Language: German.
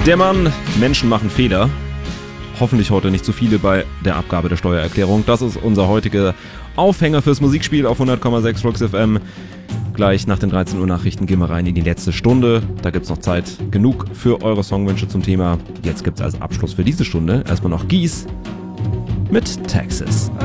Der Mann, Menschen machen Fehler. Hoffentlich heute nicht zu viele bei der Abgabe der Steuererklärung. Das ist unser heutiger Aufhänger fürs Musikspiel auf 100,6 Flux FM. Gleich nach den 13 Uhr Nachrichten gehen wir rein in die letzte Stunde. Da gibt es noch Zeit genug für eure Songwünsche zum Thema. Jetzt gibt es als Abschluss für diese Stunde erstmal noch Gies mit Texas.